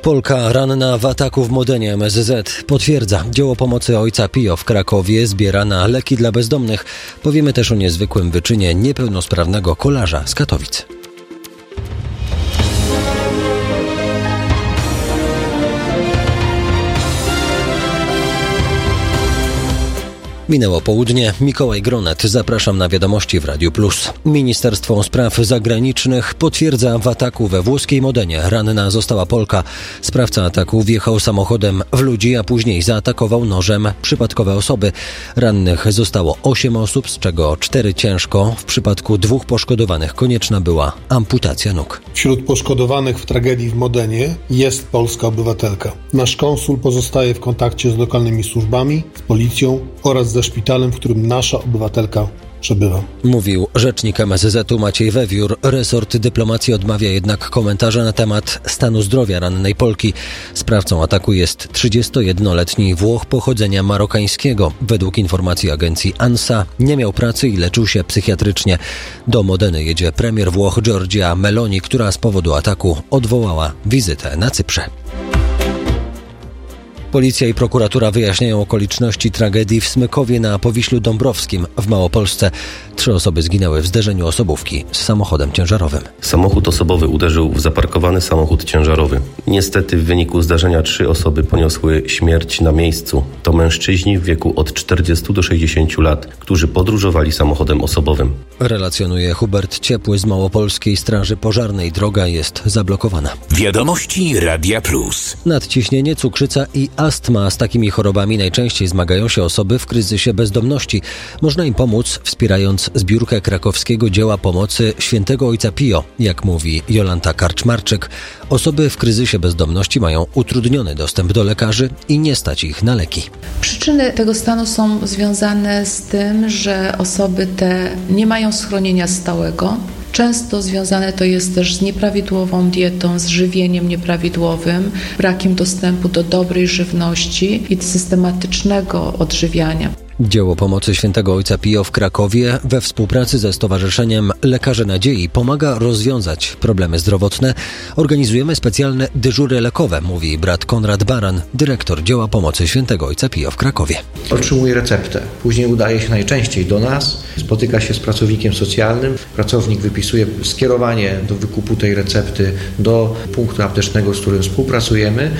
Polka ranna w ataku w Modenie MSZ potwierdza. Dzieło pomocy ojca Pio w Krakowie zbiera na leki dla bezdomnych. Powiemy też o niezwykłym wyczynie niepełnosprawnego kolarza z Katowic. Minęło południe. Mikołaj Gronet. Zapraszam na wiadomości w Radiu Plus. Ministerstwo Spraw Zagranicznych potwierdza, w ataku we włoskiej Modenie ranna została Polka. Sprawca ataku wjechał samochodem w ludzi, a później zaatakował nożem przypadkowe osoby. Rannych zostało 8 osób, z czego 4 ciężko. W przypadku 2 poszkodowanych konieczna była amputacja nóg. Wśród poszkodowanych w tragedii w Modenie jest polska obywatelka. Nasz konsul pozostaje w kontakcie z lokalnymi służbami, z policją oraz ze szpitalem, w którym nasza obywatelka przebywa. Mówił rzecznik MSZ-u Maciej Wewiór. Resort dyplomacji odmawia jednak komentarza na temat stanu zdrowia rannej Polki. Sprawcą ataku jest 31-letni Włoch pochodzenia marokańskiego. Według informacji agencji ANSA nie miał pracy i leczył się psychiatrycznie. Do Modeny jedzie premier Włoch Giorgia Meloni, która z powodu ataku odwołała wizytę na Cyprze. Policja i prokuratura wyjaśniają okoliczności tragedii w Smykowie na Powiślu Dąbrowskim w Małopolsce. 3 osoby zginęły w zderzeniu osobówki z samochodem ciężarowym. Samochód osobowy uderzył w zaparkowany samochód ciężarowy. Niestety w wyniku zdarzenia 3 osoby poniosły śmierć na miejscu. To mężczyźni w wieku od 40 do 60 lat, którzy podróżowali samochodem osobowym. Relacjonuje Hubert Ciepły z Małopolskiej Straży Pożarnej. Droga jest zablokowana. Wiadomości Radia Plus. Nadciśnienie, cukrzyca i astma. Z takimi chorobami najczęściej zmagają się osoby w kryzysie bezdomności. Można im pomóc, wspierając zbiórkę krakowskiego dzieła pomocy Świętego Ojca Pio. Jak mówi Jolanta Karczmarczyk, osoby w kryzysie bezdomności mają utrudniony dostęp do lekarzy i nie stać ich na leki. Przyczyny tego stanu są związane z tym, że osoby te nie mają schronienia stałego. Często związane to jest też z nieprawidłową dietą, z żywieniem nieprawidłowym, brakiem dostępu do dobrej żywności i systematycznego odżywiania. Dzieło pomocy Świętego Ojca Pio w Krakowie we współpracy ze Stowarzyszeniem Lekarze Nadziei pomaga rozwiązać problemy zdrowotne. Organizujemy specjalne dyżury lekowe, mówi brat Konrad Baran, dyrektor dzieła pomocy Świętego Ojca Pio w Krakowie. Otrzymuje receptę. Później udaje się najczęściej do nas, spotyka się z pracownikiem socjalnym. Pracownik wypisuje skierowanie do wykupu tej recepty do punktu aptecznego, z którym współpracujemy.